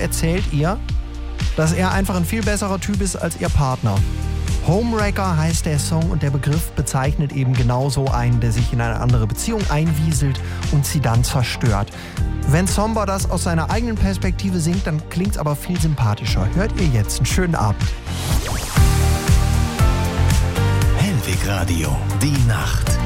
erzählt ihr, dass er einfach ein viel besserer Typ ist als ihr Partner. Homewrecker heißt der Song und der Begriff bezeichnet eben genauso einen, der sich in eine andere Beziehung einwieselt und sie dann zerstört. Wenn Somber das aus seiner eigenen Perspektive singt, dann klingt's aber viel sympathischer. Hört ihr jetzt. Einen schönen Abend. Hellwig Radio, die Nacht.